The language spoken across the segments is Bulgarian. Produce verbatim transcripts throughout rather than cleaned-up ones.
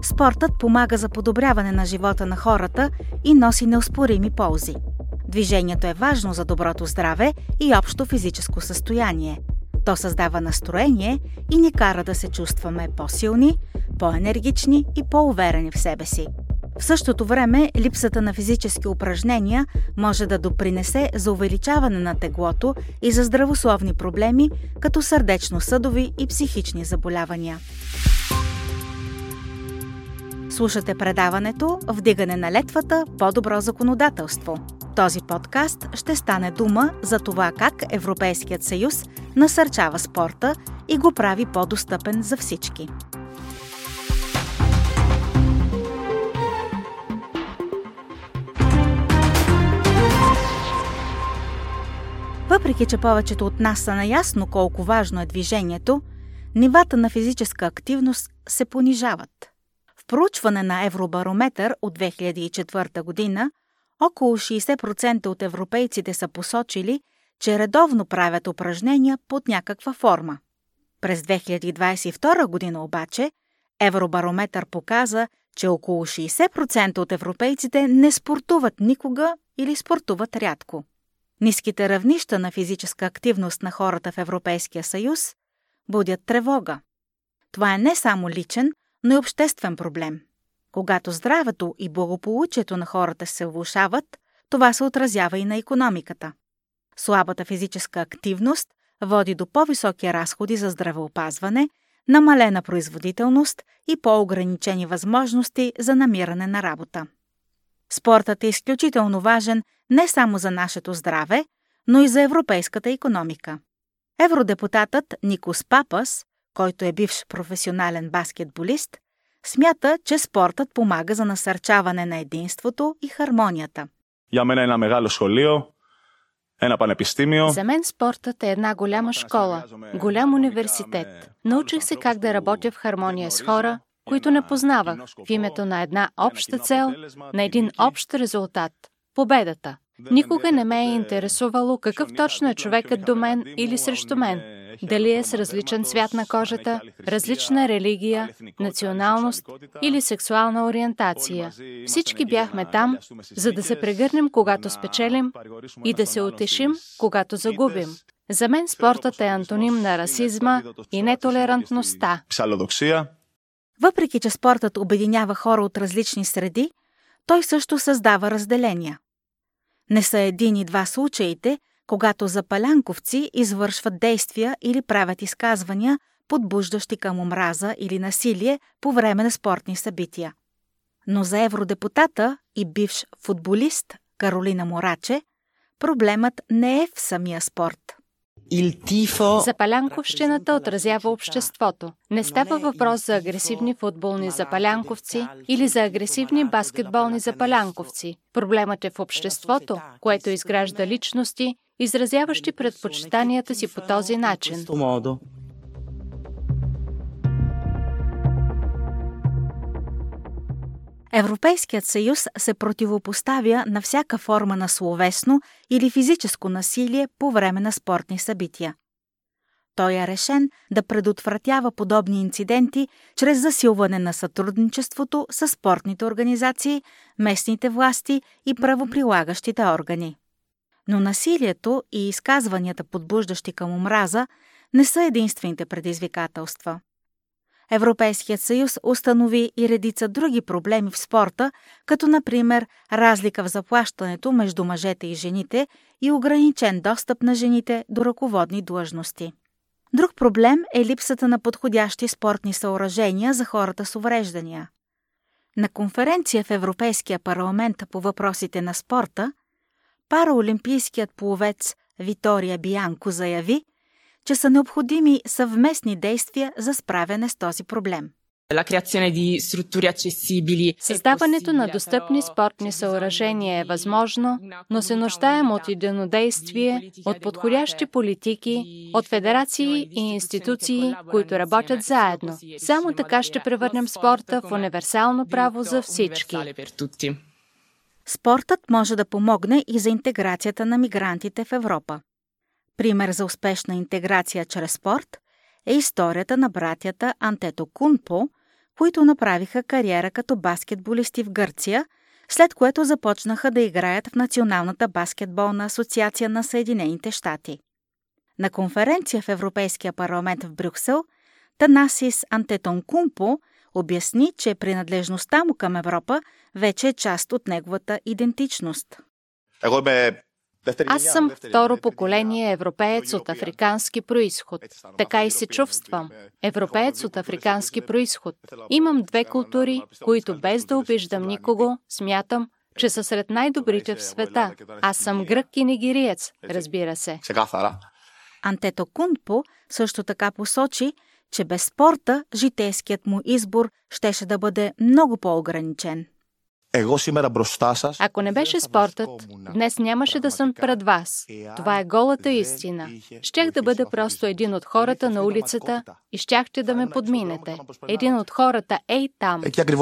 Спортът помага за подобряване на живота на хората и носи неоспорими ползи. Движението е важно за доброто здраве и общо физическо състояние. То създава настроение и ни кара да се чувстваме по-силни, по-енергични и по-уверени в себе си. В същото време, липсата на физически упражнения може да допринесе за увеличаване на теглото и за здравословни проблеми, като сърдечно-съдови и психични заболявания. Слушате предаването «Вдигане на летвата – по-добро законодателство». В този подкаст ще стане дума за това как Европейският съюз насърчава спорта и го прави по-достъпен за всички. Въпреки че повечето от нас са наясно колко важно е движението, нивата на физическа активност се понижават. В проучване на Евробарометър от две хиляди и четвърта година около шейсет процента от европейците са посочили, че редовно правят упражнения под някаква форма. През две хиляди двадесет и втора година обаче Евробарометър показа, че около шейсет процента от европейците не спортуват никога или спортуват рядко. Ниските равнища на физическа активност на хората в Европейския съюз будят тревога. Това е не само личен, но и обществен проблем. Когато здравето и благополучието на хората се влошават, това се отразява и на икономиката. Слабата физическа активност води до по-високи разходи за здравеопазване, намалена производителност и по-ограничени възможности за намиране на работа. Спортът е изключително важен не само за нашето здраве, но и за европейската икономика. Евродепутатът Никос Папас, който е бивш професионален баскетболист, смята, че спортът помага за насърчаване на единството и хармонията. За мен спортът е една голяма школа, голям университет. Научих се как да работя в хармония с хора, които не познавах, в името на една обща цел, на един общ резултат – победата. Никога не ме е интересувало какъв точно е човекът до мен или срещу мен. Дали е с различен цвят на кожата, различна религия, националност или сексуална ориентация. Всички бяхме там, за да се прегърнем, когато спечелим, и да се утешим, когато загубим. За мен спортът е антоним на расизма и нетолерантността. Въпреки че спортът обединява хора от различни среди, той също създава разделения. Не са един и два случаите, когато запалянковци извършват действия или правят изказвания, подбуждащи към омраза или насилие по време на спортни събития. Но за евродепутата и бивш футболист Каролина Мораче, проблемът не е в самия спорт. Запалянковщината отразява обществото. Не става въпрос за агресивни футболни запалянковци или за агресивни баскетболни запалянковци. Проблемът е в обществото, което изгражда личности, изразяващи предпочитанията си по този начин. Европейският съюз се противопоставя на всяка форма на словесно или физическо насилие по време на спортни събития. Той е решен да предотвратява подобни инциденти чрез засилване на сътрудничеството с спортните организации, местните власти и правоприлагащите органи. Но насилието и изказванията, подбуждащи към омраза, не са единствените предизвикателства. Европейският съюз установи и редица други проблеми в спорта, като например разлика в заплащането между мъжете и жените и ограничен достъп на жените до ръководни длъжности. Друг проблем е липсата на подходящи спортни съоръжения за хората с увреждания. На конференция в Европейския парламент по въпросите на спорта, параолимпийският пловец Витория Бианко заяви, че са необходими съвместни действия за справяне с този проблем. Създаването на достъпни спортни съоръжения е възможно, но се нуждаем от единодействие, от подходящи политики, от федерации и институции, които работят заедно. Само така ще превърнем спорта в универсално право за всички. Спортът може да помогне и за интеграцията на мигрантите в Европа. Пример за успешна интеграция чрез спорт е историята на братята Антетокунпо, които направиха кариера като баскетболисти в Гърция, след което започнаха да играят в Националната баскетболна асоциация на Съединените щати. На конференция в Европейския парламент в Брюксел, Танасис Антетокунпо обясни, че принадлежността му към Европа вече е част от неговата идентичност. Аз съм второ поколение европеец от африкански происход. Така и се чувствам. Европеец от африкански происход. Имам две култури, които без да обиждам никого, смятам, че са сред най-добрите в света. Аз съм грък и нигериец, разбира се. Антетокунпо също така посочи, че без спорта житейският му избор щеше да бъде много по-ограничен. Ако не беше спортът, днес нямаше да съм пред вас. Това е голата истина. Щях да бъда просто един от хората на улицата и щяхте да ме подминете. Един от хората ей там.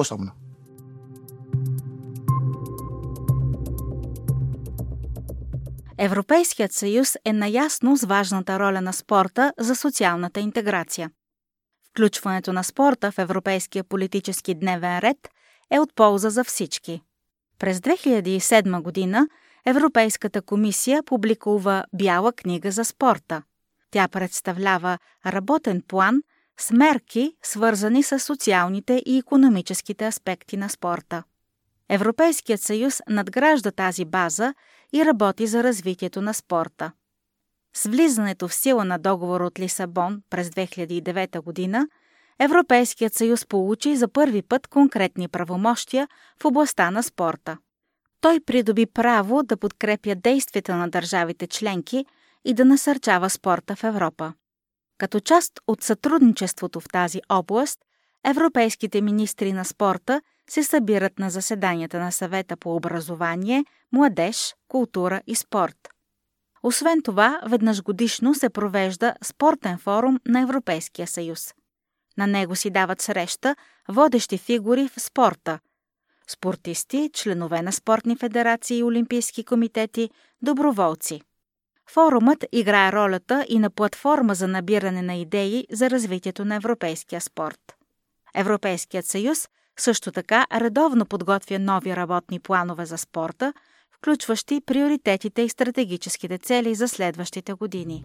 Европейският съюз е наясно с важната роля на спорта за социалната интеграция. Включването на спорта в европейския политически дневен ред е от полза за всички. През две хиляди и седма година Европейската комисия публикува Бяла книга за спорта. Тя представлява работен план с мерки, свързани с социалните и икономическите аспекти на спорта. Европейският съюз надгражда тази база и работи за развитието на спорта. С влизането в сила на договор от Лисабон през две хиляди и девета година, Европейският съюз получи за първи път конкретни правомощия в областта на спорта. Той придоби право да подкрепя действията на държавите членки и да насърчава спорта в Европа. Като част от сътрудничеството в тази област, европейските министри на спорта се събират на заседанията на Съвета по образование, младеж, култура и спорт. Освен това, веднъж годишно се провежда спортен форум на Европейския съюз. На него си дават среща водещи фигури в спорта – спортисти, членове на спортни федерации и олимпийски комитети, доброволци. Форумът играе ролята и на платформа за набиране на идеи за развитието на европейския спорт. Европейският съюз също така редовно подготвя нови работни планове за спорта, включващи приоритетите и стратегическите цели за следващите години.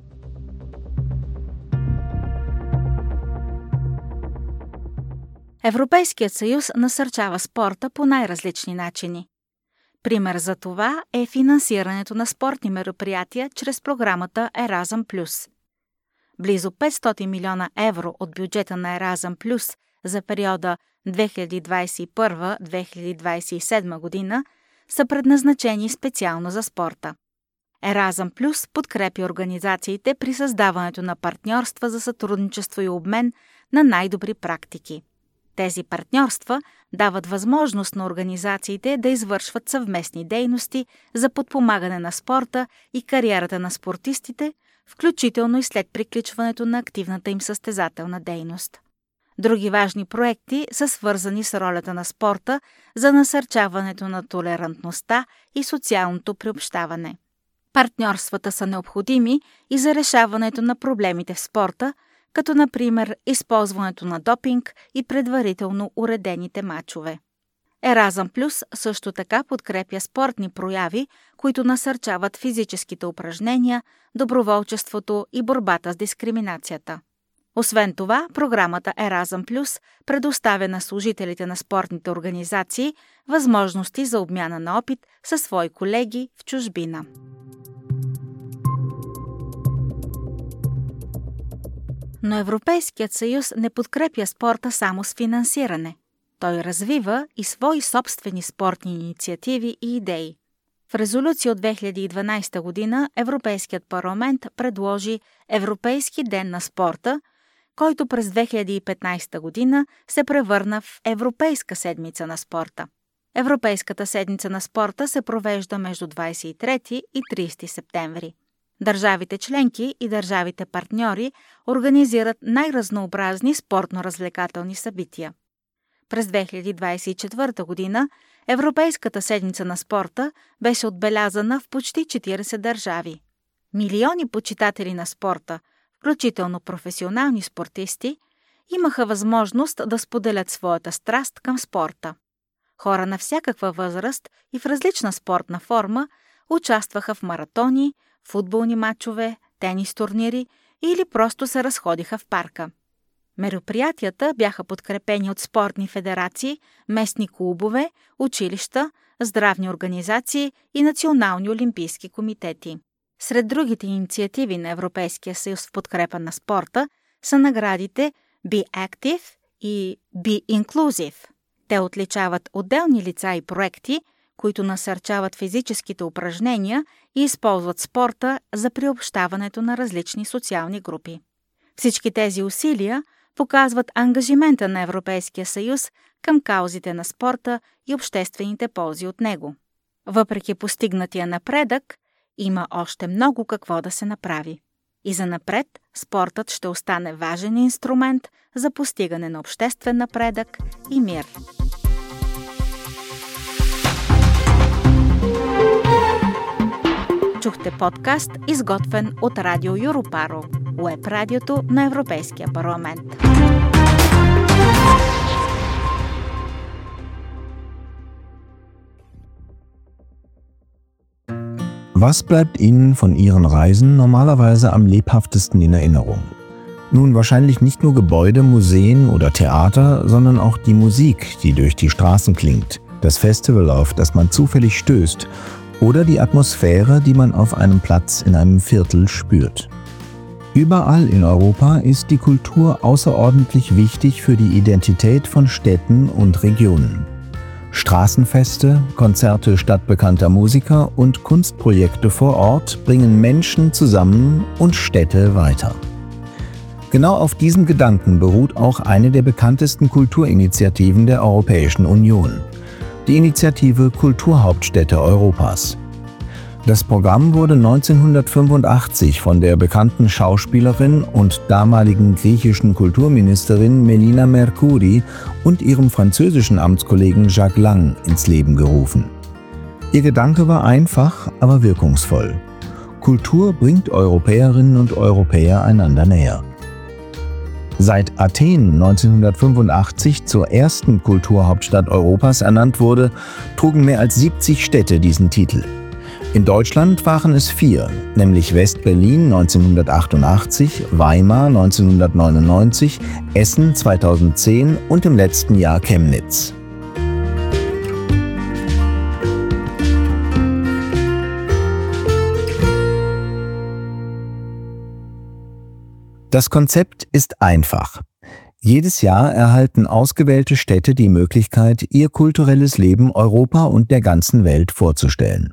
Европейският съюз насърчава спорта по най-различни начини. Пример за това е финансирането на спортни мероприятия чрез програмата Еразъм плюс. Близо петстотин милиона евро от бюджета на Еразъм плюс за периода две хиляди двадесет и първа - две хиляди двадесет и седма година са предназначени специално за спорта. Еразъм плюс подкрепи организациите при създаването на партньорства за сътрудничество и обмен на най-добри практики. Тези партньорства дават възможност на организациите да извършват съвместни дейности за подпомагане на спорта и кариерата на спортистите, включително и след приключването на активната им състезателна дейност. Други важни проекти са свързани с ролята на спорта за насърчаването на толерантността и социалното приобщаване. Партньорствата са необходими и за решаването на проблемите в спорта, като например използването на допинг и предварително уредените мачове. Еразъм плюс също така подкрепя спортни прояви, които насърчават физическите упражнения, доброволчеството и борбата с дискриминацията. Освен това, програмата Еразъм плюс предоставя на служителите на спортните организации възможности за обмяна на опит със свои колеги в чужбина. Но Европейският съюз не подкрепя спорта само с финансиране. Той развива и свои собствени спортни инициативи и идеи. В резолюция от две хиляди и дванадесета година Европейският парламент предложи Европейски ден на спорта, който през две хиляди и петнадесета година се превърна в Европейска седмица на спорта. Европейската седмица на спорта се провежда между двадесет и трети и тридесети септември. Държавите членки и държавите партньори организират най-разнообразни спортно-развлекателни събития. През две хиляди двадесет и четвърта година Европейската седмица на спорта беше отбелязана в почти четиридесет държави. Милиони почитатели на спорта, включително професионални спортисти, имаха възможност да споделят своята страст към спорта. Хора на всякаква възраст и в различна спортна форма участваха в маратони, футболни мачове, тенис турнири или просто се разходиха в парка. Мероприятията бяха подкрепени от спортни федерации, местни клубове, училища, здравни организации и национални олимпийски комитети. Сред другите инициативи на Европейския съюз в подкрепа на спорта са наградите Be Active и Be Inclusive. Те отличават отделни лица и проекти, които насърчават физическите упражнения и използват спорта за приобщаването на различни социални групи. Всички тези усилия показват ангажимента на Европейския съюз към каузите на спорта и обществените ползи от него. Въпреки постигнатия напредък, има още много какво да се направи. И занапред спортът ще остане важен инструмент за постигане на обществен напредък и мир. Чухте подкаст, изготвен от Радио Юропаро, уеб радиото на Европейския парламент. Was bleibt Ihnen von Ihren Reisen normalerweise am lebhaftesten in Erinnerung? Nun, wahrscheinlich nicht nur Gebäude, Museen oder Theater, sondern auch die Musik, die durch die Straßen klingt, das Festival, auf das man zufällig stößt, oder die Atmosphäre, die man auf einem Platz in einem Viertel spürt. Überall in Europa ist die Kultur außerordentlich wichtig für die Identität von Städten und Regionen. Straßenfeste, Konzerte stadtbekannter Musiker und Kunstprojekte vor Ort bringen Menschen zusammen und Städte weiter. Genau auf diesem Gedanken beruht auch eine der bekanntesten Kulturinitiativen der Europäischen Union, die Initiative Kulturhauptstädte Europas. Das Programm wurde neunzehnhundertfünfundachtzig von der bekannten Schauspielerin und damaligen griechischen Kulturministerin Melina Mercouri und ihrem französischen Amtskollegen Jacques Lang ins Leben gerufen. Ihr Gedanke war einfach, aber wirkungsvoll. Kultur bringt Europäerinnen und Europäer einander näher. Seit Athen neunzehnhundertfünfundachtzig zur ersten Kulturhauptstadt Europas ernannt wurde, trugen mehr als siebzig Städte diesen Titel. In Deutschland waren es vier, nämlich West-Berlin neunzehnhundertachtundachtzig, Weimar neunzehnhundertneunundneunzig, Essen zweitausendzehn und im letzten Jahr Chemnitz. Das Konzept ist einfach. Jedes Jahr erhalten ausgewählte Städte die Möglichkeit, ihr kulturelles Leben Europa und der ganzen Welt vorzustellen.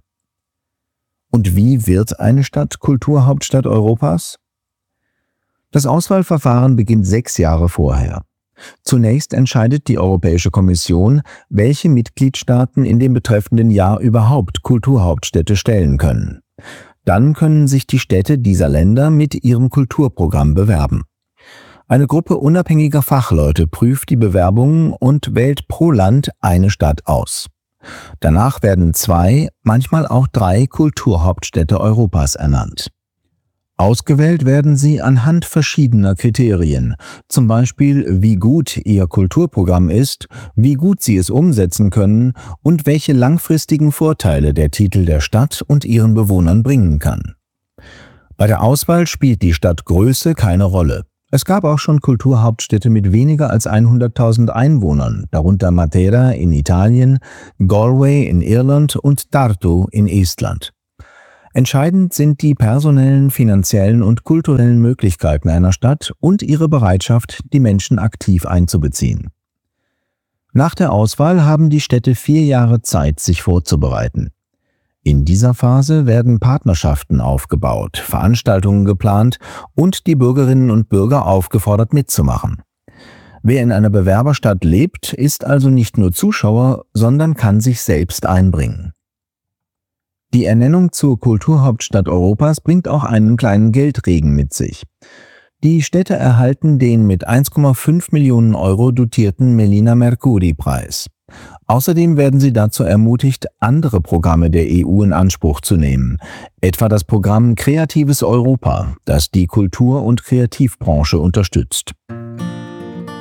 Und wie wird eine Stadt Kulturhauptstadt Europas? Das Auswahlverfahren beginnt sechs Jahre vorher. Zunächst entscheidet die Europäische Kommission, welche Mitgliedstaaten in dem betreffenden Jahr überhaupt Kulturhauptstädte stellen können. Dann können sich die Städte dieser Länder mit ihrem Kulturprogramm bewerben. Eine Gruppe unabhängiger Fachleute prüft die Bewerbungen und wählt pro Land eine Stadt aus. Danach werden zwei, manchmal auch drei Kulturhauptstädte Europas ernannt. Ausgewählt werden sie anhand verschiedener Kriterien, zum Beispiel wie gut ihr Kulturprogramm ist, wie gut sie es umsetzen können und welche langfristigen Vorteile der Titel der Stadt und ihren Bewohnern bringen kann. Bei der Auswahl spielt die Stadtgröße keine Rolle. Es gab auch schon Kulturhauptstädte mit weniger als hunderttausend Einwohnern, darunter Matera in Italien, Galway in Irland und Tartu in Estland. Entscheidend sind die personellen, finanziellen und kulturellen Möglichkeiten einer Stadt und ihre Bereitschaft, die Menschen aktiv einzubeziehen. Nach der Auswahl haben die Städte vier Jahre Zeit, sich vorzubereiten. In dieser Phase werden Partnerschaften aufgebaut, Veranstaltungen geplant und die Bürgerinnen und Bürger aufgefordert mitzumachen. Wer in einer Bewerberstadt lebt, ist also nicht nur Zuschauer, sondern kann sich selbst einbringen. Die Ernennung zur Kulturhauptstadt Europas bringt auch einen kleinen Geldregen mit sich. Die Städte erhalten den mit eins Komma fünf Millionen Euro dotierten Melina Mercouri-Preis. Außerdem werden sie dazu ermutigt, andere Programme der E U in Anspruch zu nehmen, etwa das Programm Kreatives Europa, das die Kultur- und Kreativbranche unterstützt.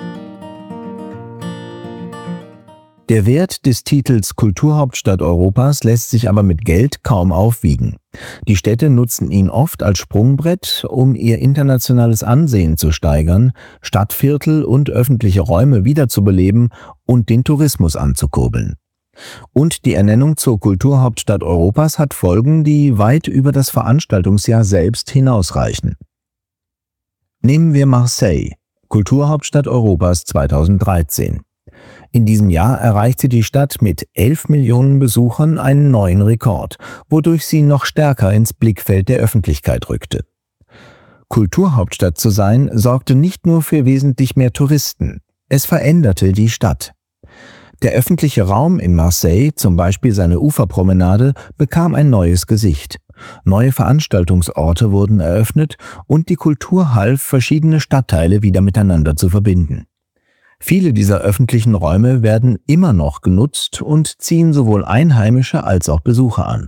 Der Wert des Titels Kulturhauptstadt Europas lässt sich aber mit Geld kaum aufwiegen. Die Städte nutzen ihn oft als Sprungbrett, um ihr internationales Ansehen zu steigern, Stadtviertel und öffentliche Räume wiederzubeleben und den Tourismus anzukurbeln. Und die Ernennung zur Kulturhauptstadt Europas hat Folgen, die weit über das Veranstaltungsjahr selbst hinausreichen. Nehmen wir Marseille, Kulturhauptstadt Europas zweitausenddreizehn. In diesem Jahr erreichte die Stadt mit elf Millionen Besuchern einen neuen Rekord, wodurch sie noch stärker ins Blickfeld der Öffentlichkeit rückte. Kulturhauptstadt zu sein, sorgte nicht nur für wesentlich mehr Touristen, es veränderte die Stadt. Der öffentliche Raum in Marseille, zum Beispiel seine Uferpromenade, bekam ein neues Gesicht. Neue Veranstaltungsorte wurden eröffnet und die Kultur half, verschiedene Stadtteile wieder miteinander zu verbinden. Viele dieser öffentlichen Räume werden immer noch genutzt und ziehen sowohl Einheimische als auch Besucher an.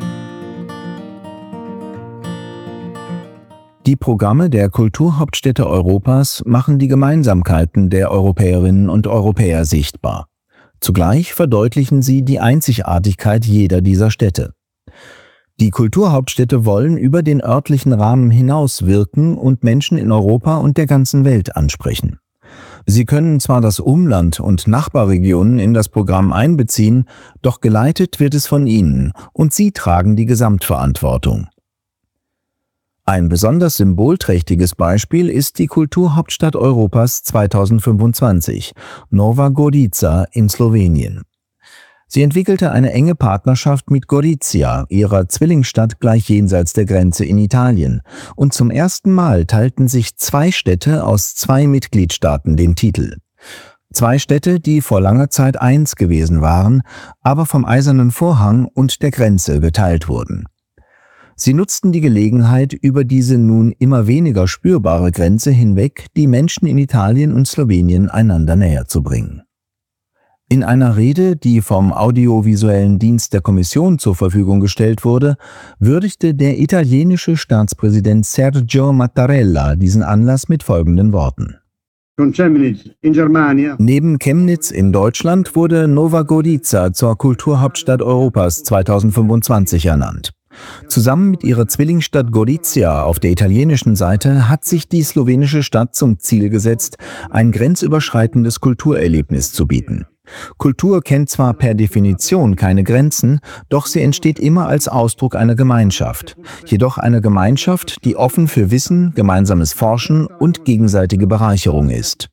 Die Programme der Kulturhauptstädte Europas machen die Gemeinsamkeiten der Europäerinnen und Europäer sichtbar. Zugleich verdeutlichen sie die Einzigartigkeit jeder dieser Städte. Die Kulturhauptstädte wollen über den örtlichen Rahmen hinaus wirken und Menschen in Europa und der ganzen Welt ansprechen. Sie können zwar das Umland und Nachbarregionen in das Programm einbeziehen, doch geleitet wird es von ihnen und sie tragen die Gesamtverantwortung. Ein besonders symbolträchtiges Beispiel ist die Kulturhauptstadt Europas zweitausendfünfundzwanzig, Nova Gorica in Slowenien. Sie entwickelte eine enge Partnerschaft mit Gorizia, ihrer Zwillingsstadt gleich jenseits der Grenze in Italien, und zum ersten Mal teilten sich zwei Städte aus zwei Mitgliedstaaten den Titel. Zwei Städte, die vor langer Zeit eins gewesen waren, aber vom Eisernen Vorhang und der Grenze geteilt wurden. Sie nutzten die Gelegenheit, über diese nun immer weniger spürbare Grenze hinweg die Menschen in Italien und Slowenien einander näher zu bringen. In einer Rede, die vom audiovisuellen Dienst der Kommission zur Verfügung gestellt wurde, würdigte der italienische Staatspräsident Sergio Mattarella diesen Anlass mit folgenden Worten. Neben Chemnitz in Deutschland wurde Nova Gorica zur Kulturhauptstadt Europas zweitausendfünfundzwanzig ernannt. Zusammen mit ihrer Zwillingsstadt Gorizia auf der italienischen Seite hat sich die slowenische Stadt zum Ziel gesetzt, ein grenzüberschreitendes Kulturerlebnis zu bieten. Kultur kennt zwar per Definition keine Grenzen, doch sie entsteht immer als Ausdruck einer Gemeinschaft. Jedoch eine Gemeinschaft, die offen für Wissen, gemeinsames Forschen und gegenseitige Bereicherung ist.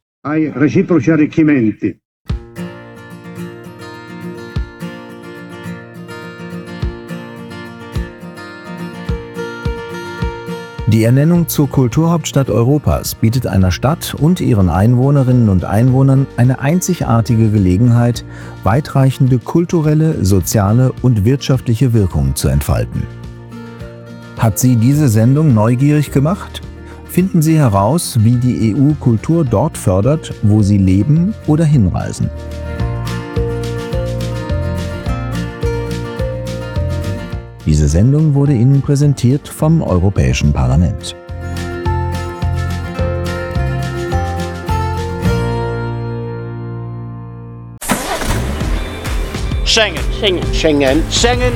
Die Ernennung zur Kulturhauptstadt Europas bietet einer Stadt und ihren Einwohnerinnen und Einwohnern eine einzigartige Gelegenheit, weitreichende kulturelle, soziale und wirtschaftliche Wirkung zu entfalten. Hat Sie diese Sendung neugierig gemacht? Finden Sie heraus, wie die E U Kultur dort fördert, wo Sie leben oder hinreisen. Diese Sendung wurde Ihnen präsentiert vom Europäischen Parlament. Schengen. Schengen. Schengen. Schengen.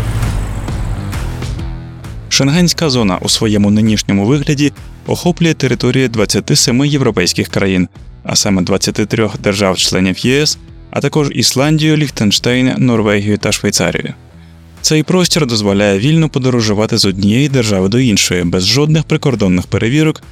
Шенгенська зона у своєму нинішньому вигляді охоплює території двадцяти семи європейських країн, а саме двадцяти трьох держав-членів ЄС, а також Ісландію, Ліхтенштейн, Норвегію та Швейцарію. Цей простір дозволяє вільно подорожувати з однієї держави до іншої, без жодних прикордонних перевірок